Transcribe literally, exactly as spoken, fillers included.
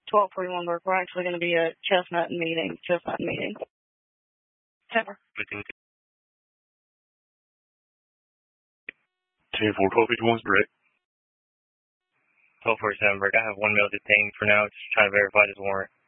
twelve forty-one work. We're actually going to be at Chestnut meeting. Chestnut meeting. Ten four twelve fifty-one is correct. twelve forty-seven, Brick. I have one male detained for now. Just trying to verify this warrant.